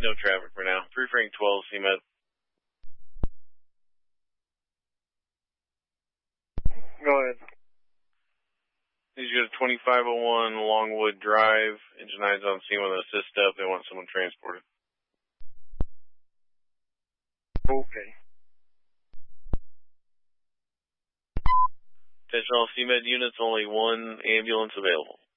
No traffic for now. 3 Frank 12, CMed. Go ahead. Need you to 2501 Longwood Drive. Engine 9's on scene with an assist step. They want someone transported. Okay. Attention all CMed units, only one ambulance available.